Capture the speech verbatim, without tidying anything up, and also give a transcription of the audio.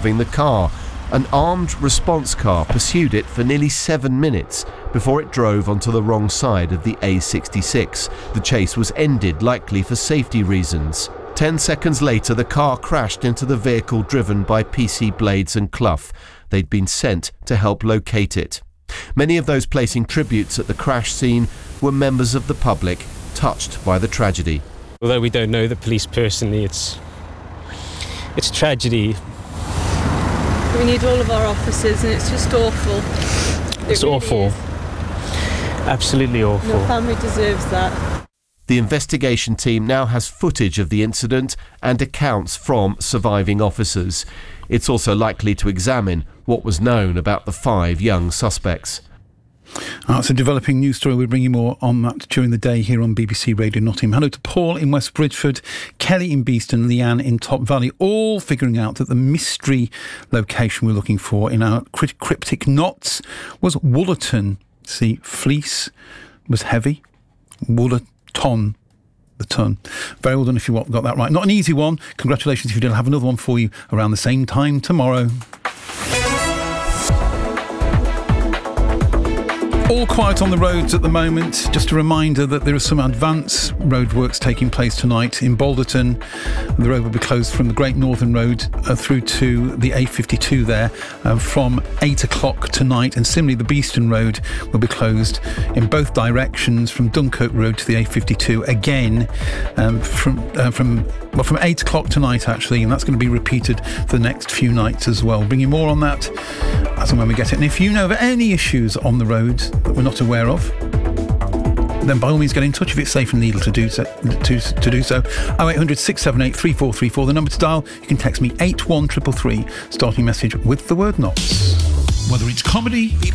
involving the car. An armed response car pursued it for nearly seven minutes before it drove onto the wrong side of the A sixty-six. The chase was ended, likely for safety reasons. Ten seconds later, the car crashed into the vehicle driven by P C Blades and Clough. They'd been sent to help locate it. Many of those placing tributes at the crash scene were members of the public touched by the tragedy. Although we don't know the police personally, it's it's a tragedy. We need all of our officers, and it's just awful. It's it really awful. Is. Absolutely awful. Your family deserves that. The investigation team now has footage of the incident and accounts from surviving officers. It's also likely to examine what was known about the five young suspects. That's a developing news story. We'll bring you more on that during the day here on B B C Radio Nottingham. Hello to Paul in West Bridgford, Kelly in Beeston, Leanne in Top Valley, all figuring out that the mystery location we're looking for in our cryptic knots was Woollerton. See, fleece was heavy. Woollerton, the ton. Very well done if you got that right. Not an easy one. Congratulations if you did. I'll have another one for you around the same time tomorrow. All quiet on the roads at the moment. Just a reminder that there are some advance roadworks taking place tonight in Balderton. The road will be closed from the Great Northern Road uh, through to the A fifty-two there uh, from eight o'clock tonight. And similarly, the Beeston Road will be closed in both directions from Dunkirk Road to the A fifty-two again um, from uh, from well from eight o'clock tonight actually, and that's going to be repeated for the next few nights as well. We'll bring you more on that as and when we get it. And if you know of any issues on the road that we're not aware of, then by all means get in touch if it's safe and legal to do so. To, to do so. oh eight hundred, six seven eight, three four three four, the number to dial. You can text me eight one three three three, starting message with the word knots. Whether it's comedy,